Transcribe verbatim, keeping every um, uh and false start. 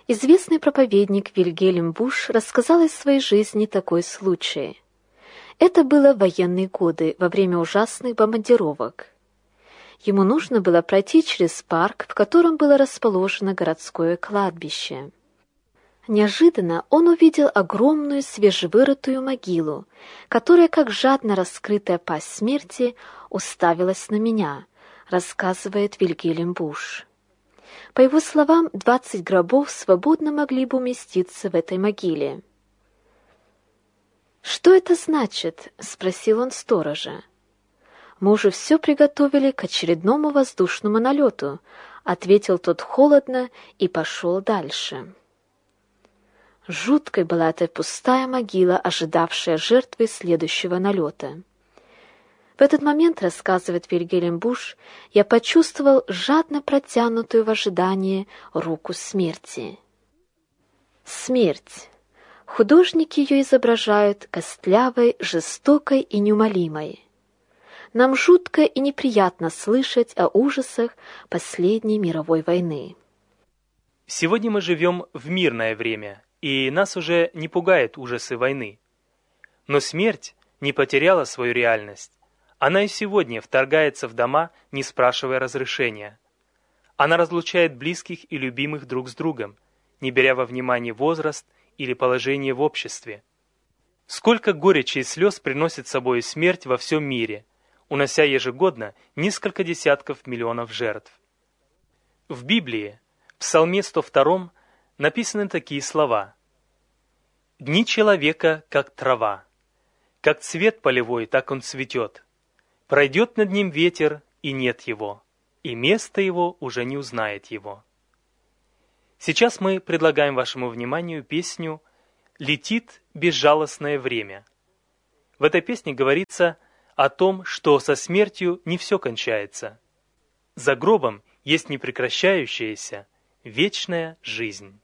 Известный проповедник Вильгельм Буш рассказал из своей жизни такой случай. Это было в военные годы, во время ужасных бомбардировок. Ему нужно было пройти через парк, в котором было расположено городское кладбище. Неожиданно он увидел огромную свежевырытую могилу, которая, как жадно раскрытая пасть смерти, уставилась на меня, рассказывает Вильгельм Буш. По его словам, двадцать гробов свободно могли бы уместиться в этой могиле. «Что это значит?» — спросил он сторожа. «Мы уже все приготовили к очередному воздушному налету», — ответил тот холодно и пошел дальше. Жуткой была эта пустая могила, ожидавшая жертвы следующего налета. В этот момент, рассказывает Вильгельм Буш, я почувствовал жадно протянутую в ожидании руку смерти. Смерть. Художники ее изображают костлявой, жестокой и неумолимой. Нам жутко и неприятно слышать о ужасах последней мировой войны. Сегодня мы живем в мирное время, и нас уже не пугают ужасы войны. Но смерть не потеряла свою реальность. Она и сегодня вторгается в дома, не спрашивая разрешения. Она разлучает близких и любимых друг с другом, не беря во внимание возраст или положение в обществе. Сколько горечи и слез приносит с собой смерть во всем мире, унося ежегодно несколько десятков миллионов жертв. В Библии, в Псалме сто два, написаны такие слова: «Дни человека, как трава, как цвет полевой, так он цветет. Пройдет над ним ветер, и нет его, и место его уже не узнает его». Сейчас мы предлагаем вашему вниманию песню «Летит безжалостное время». В этой песне говорится о том, что со смертью не все кончается. За гробом есть непрекращающаяся вечная жизнь.